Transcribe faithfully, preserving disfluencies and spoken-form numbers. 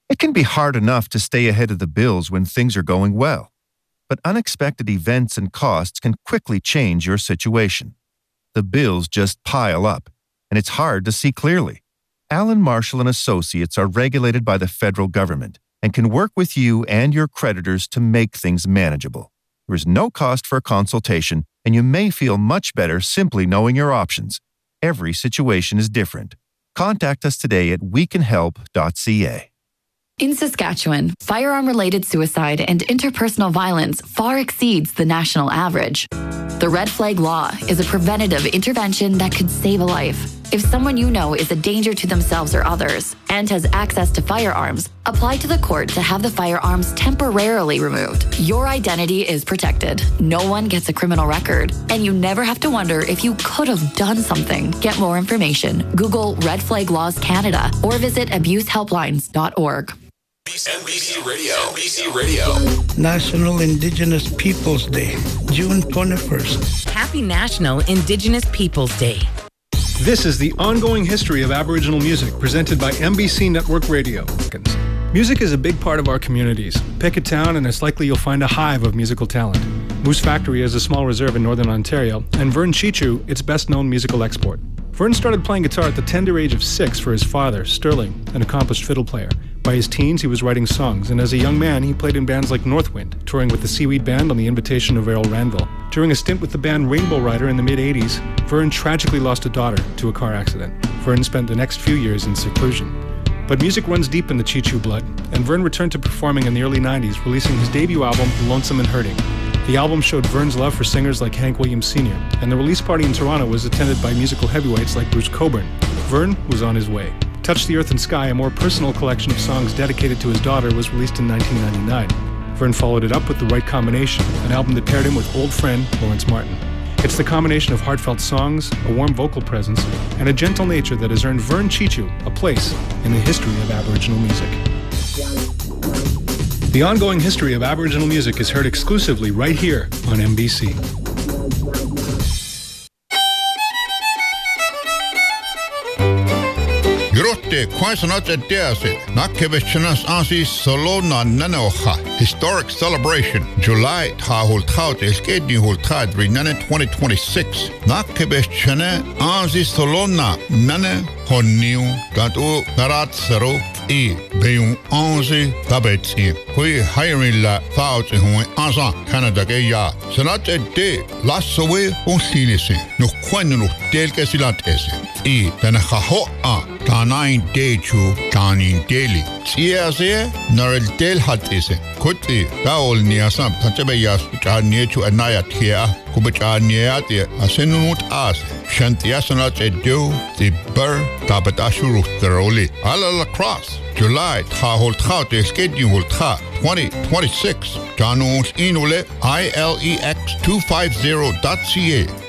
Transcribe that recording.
It can be hard enough to stay ahead of the bills when things are going well, but unexpected events and costs can quickly change your situation. The bills just pile up, and it's hard to see clearly. Allen Marshall and Associates are regulated by the federal government and can work with you and your creditors to make things manageable. There is no cost for a consultation, and you may feel much better simply knowing your options. Every situation is different. Contact us today at we can help dot c a. In Saskatchewan, firearm-related suicide and interpersonal violence far exceeds the national average. The Red Flag Law is a preventative intervention that could save a life. If someone you know is a danger to themselves or others and has access to firearms, apply to the court to have the firearms temporarily removed. Your identity is protected. No one gets a criminal record, and you never have to wonder if you could have done something. Get more information. Google Red Flag Laws Canada or visit abuse helplines dot org. N B C Radio. N B C Radio. National Indigenous Peoples Day, June twenty-first. Happy National Indigenous Peoples Day. This is the ongoing history of Aboriginal music presented by N B C Network Radio. Music is a big part of our communities. Pick a town and it's likely you'll find a hive of musical talent. Moose Factory is a small reserve in northern Ontario, and Vern Chichu, its best-known musical export. Vern started playing guitar at the tender age of six for his father, Sterling, an accomplished fiddle player. By his teens, he was writing songs, and as a young man, he played in bands like Northwind, touring with the Seaweed Band on the invitation of Errol Ranville. During a stint with the band Rainbow Rider in the mid-eighties, Vern tragically lost a daughter to a car accident. Vern spent the next few years in seclusion. But music runs deep in the Chichu blood, and Vern returned to performing in the early nineties, releasing his debut album, Lonesome and Hurting. The album showed Vern's love for singers like Hank Williams Senior, and the release party in Toronto was attended by musical heavyweights like Bruce Cockburn. Vern was on his way. Touch the Earth and Sky, a more personal collection of songs dedicated to his daughter, was released in nineteen ninety-nine. Vern followed it up with The Right Combination, an album that paired him with old friend Lawrence Martin. It's the combination of heartfelt songs, a warm vocal presence, and a gentle nature that has earned Vern Chichu a place in the history of Aboriginal music. The ongoing history of Aboriginal music is heard exclusively right here on N B C. Grotte Quaisonat et Dease, Nakkevechenas Ansi Solona Nanoha, Historic Celebration, July Tahul Taut Eskedi Hultad Rinane twenty twenty-six, Nakkevechene Ansi Solona Nane Honiu Gatu Narat Sero E Beun Ansi Tabetsi, Hui Hirila Thought Hui Ansa Canada Gaya, Senat et De Lassowe Unsilisi, Nuquenu Delkesilatese, E Tenahahoa. Tanain Dechu, Tanin Deli. Tiase, Narel Del Hatise. Kuti, Taol Niasam, Tantabeyas, Tanichu Anaya Tia, Kubachaniati, Asenumut As, Shantiasanat Edu, the Bur, Tabatashuru, the Roli. Ala La Cross, July, Tahol Taute, Schedule Ta, twenty twenty-six, Janus Inule, I L E X two fifty dot C A.